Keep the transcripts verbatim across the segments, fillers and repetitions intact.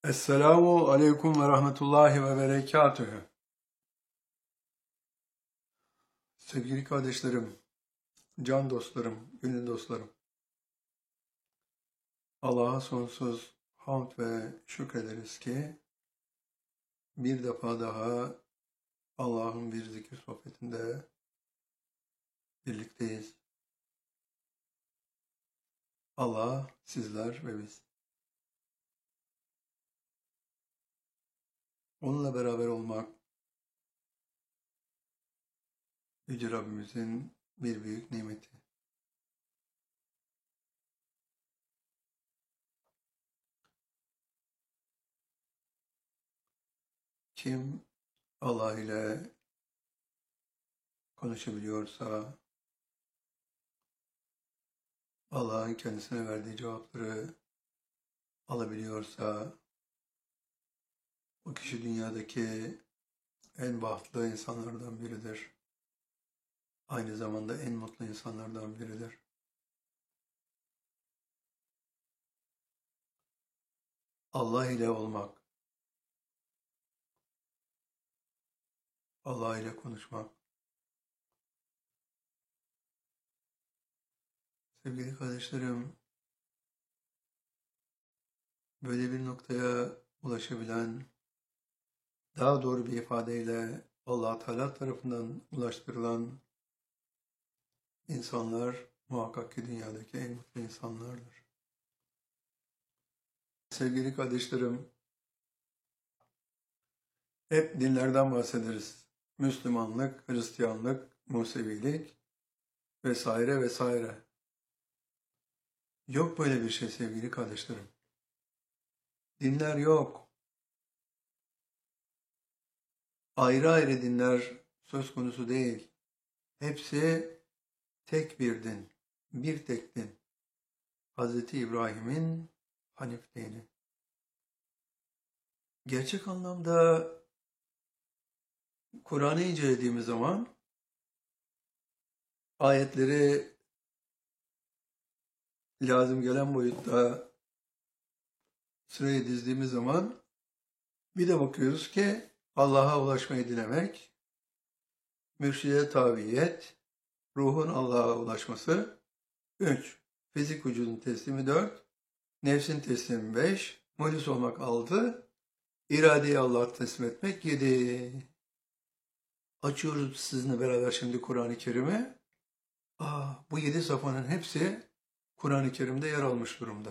Esselamu aleyküm ve rahmetullahi ve berekatühü. Sevgili kardeşlerim, can dostlarım, gönül dostlarım. Allah'a sonsuz hamd ve şükrederiz ki bir defa daha Allah'ın bir zikir sohbetinde birlikteyiz. Allah, sizler ve biz. Onunla beraber olmak, Yüce Rabbimizin bir büyük nimeti. Kim Allah ile konuşabiliyorsa, Allah'ın kendisine verdiği cevapları alabiliyorsa, o kişi dünyadaki en bahtlı insanlardan biridir. Aynı zamanda en mutlu insanlardan biridir. Allah ile olmak, Allah ile konuşmak. Sevgili kardeşlerim, böyle bir noktaya ulaşabilen, daha doğru bir ifadeyle Allah Teala tarafından ulaştırılan insanlar muhakkak ki dünyadaki en mutlu insanlardır. Sevgili kardeşlerim, hep dinlerden bahsederiz. Müslümanlık, Hristiyanlık, Musevilik vesaire vesaire. Yok böyle bir şey sevgili kardeşlerim. Dinler yok. Ayrı ayrı dinler söz konusu değil. Hepsi tek bir din, bir tek din. Hazreti İbrahim'in Hanif dini. Gerçek anlamda Kur'an'ı incelediğimiz zaman ayetleri lazım gelen boyutta sıraya dizdiğimiz zaman bir de bakıyoruz ki Allah'a ulaşmayı dilemek, mürşide tabiyet, ruhun Allah'a ulaşması üç, fizik vücudun teslimi dört, nefsin teslimi beş, muhlis olmak altı, iradeyi Allah'a teslim etmek yedi. Açıyoruz sizinle beraber şimdi Kur'an-ı Kerim'i. Aa, bu yedi safhanın hepsi Kur'an-ı Kerim'de yer almış durumda.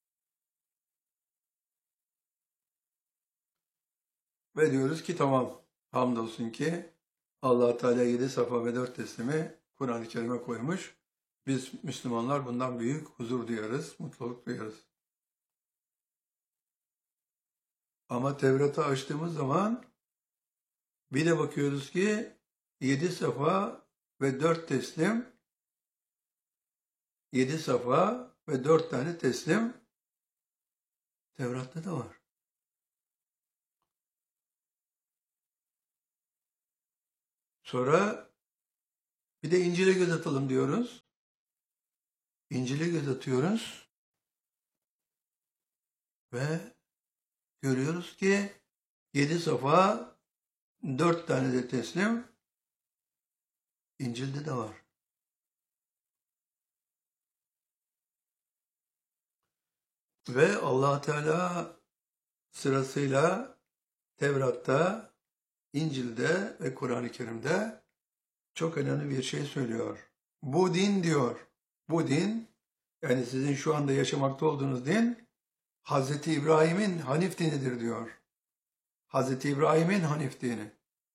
Ve diyoruz ki tamam, hamdolsun ki Allah Teala yedi safa ve dört teslimi Kur'an-ı Kerim'e koymuş. Biz Müslümanlar bundan büyük huzur duyarız, mutluluk duyarız. Ama Tevrat'ı açtığımız zaman bir de bakıyoruz ki yedi safa ve dört teslim, yedi safa ve dört tane teslim Tevrat'ta da var. Sonra bir de İncil'e göz atalım diyoruz. İncil'e göz atıyoruz ve görüyoruz ki yedi safa, dört tane de teslim İncil'de de var. Ve Allah Teala sırasıyla Tevrat'ta, İncil'de ve Kur'an-ı Kerim'de çok önemli bir şey söylüyor. Bu din diyor, bu din, yani sizin şu anda yaşamakta olduğunuz din, Hazreti İbrahim'in Hanif dinidir diyor. Hazreti İbrahim'in Hanif dini.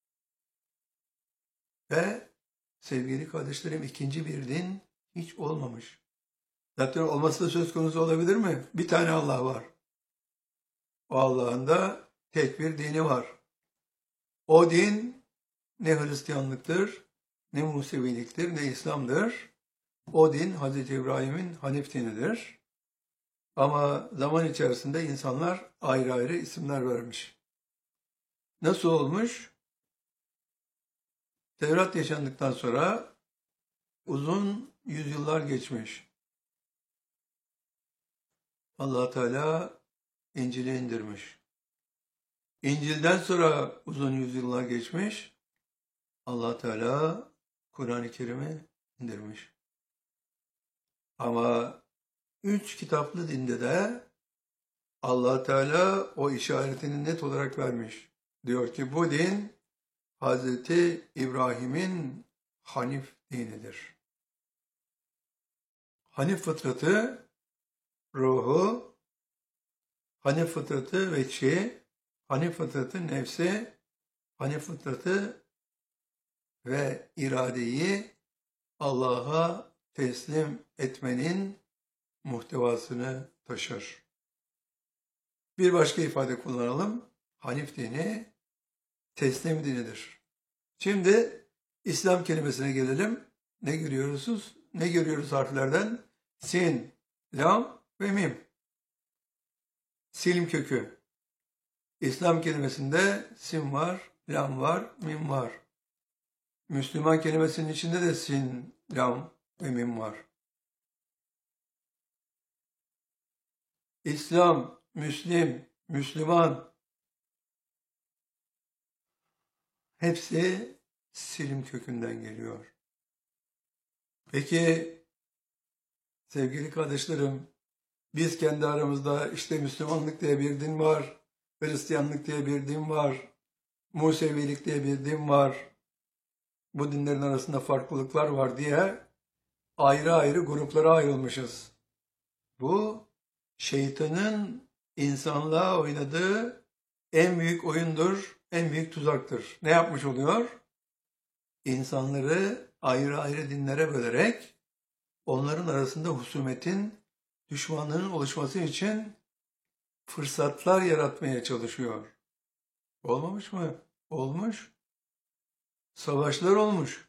Ve sevgili kardeşlerim ikinci bir din hiç olmamış. Zaten olması da söz konusu olabilir mi? Bir tane Allah var. O Allah'ın da tek bir dini var. O din ne Hristiyanlıktır, ne Museviliktir, ne İslam'dır. O din Hazreti İbrahim'in Hanif dinidir. Ama zaman içerisinde insanlar ayrı ayrı isimler vermiş. Nasıl olmuş? Tevrat yaşandıktan sonra uzun yüzyıllar geçmiş. Allah Teala İncil'i indirmiş. İncil'den sonra uzun yüzyıllar geçmiş. Allah Teala Kur'an-ı Kerim'i indirmiş. Ama üç kitaplı dinde de Allah Teala o işaretini net olarak vermiş. Diyor ki bu din Hazreti İbrahim'in Hanif dinidir. Hanif fıtratı, ruhu, Hanif fıtratı veçhi, Hanif fıtratı nefsi, Hanif fıtratı ve iradeyi Allah'a teslim etmenin muhtevasını taşır. Bir başka ifade kullanalım. Hanif dini teslim dinidir. Şimdi İslam kelimesine gelelim. Ne görüyoruz? Ne görüyoruz harflerden? Sin, lam ve mim. Silm kökü. İslam kelimesinde sin var, lam var, mim var. Müslüman kelimesinin içinde de sin, lam ve mim var. İslam, Müslim, Müslüman hepsi silm kökünden geliyor. Peki sevgili kardeşlerim, biz kendi aramızda işte Müslümanlık diye bir din var, Hristiyanlık diye bir din var, Musevilik diye bir din var, bu dinlerin arasında farklılıklar var diye ayrı ayrı gruplara ayrılmışız. Bu şeytanın insanlığa oynadığı en büyük oyundur, en büyük tuzaktır. Ne yapmış oluyor? İnsanları ayrı ayrı dinlere bölerek onların arasında husumetin, düşmanlığın oluşması için fırsatlar yaratmaya çalışıyor. Olmamış mı? Olmuş. Savaşlar olmuş.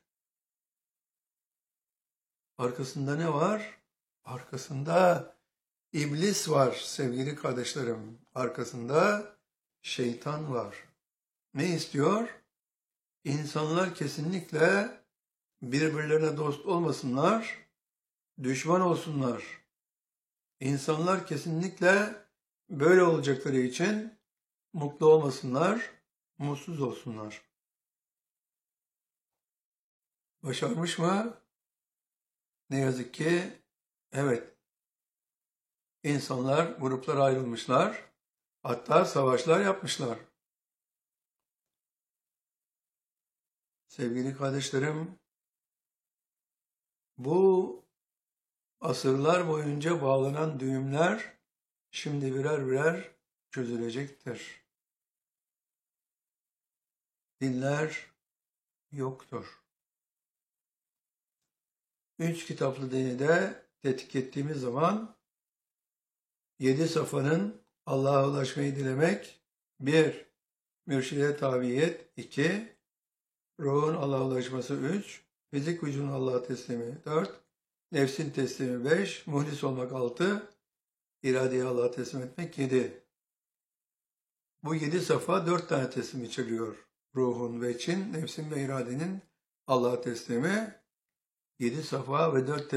Arkasında ne var? Arkasında iblis var sevgili kardeşlerim. Arkasında şeytan var. Ne istiyor? İnsanlar kesinlikle birbirlerine dost olmasınlar, düşman olsunlar. İnsanlar kesinlikle böyle olacakları için mutlu olmasınlar, mutsuz olsunlar. Başarmış mı? Ne yazık ki evet. İnsanlar gruplara ayrılmışlar, hatta savaşlar yapmışlar. Sevgili kardeşlerim, bu asırlar boyunca bağlanan düğümler şimdi birer birer çözülecektir. Dinler yoktur. Üç kitaplı dini de tetkik ettiğimiz zaman yedi safhanın Allah'a ulaşmayı dilemek, bir, mürşide tabiyet, iki, ruhun Allah'a ulaşması, üç, fizik vücudun Allah'a teslimi, dört, nefsin teslimi, beş, muhlis olmak, altı, iradeyi Allah'a teslim etmek, yedi. Bu yedi safa dört tane teslim içeriyor. Ruhun ve için, nefsin ve iradenin Allah'a teslimi, yedi safa ve dört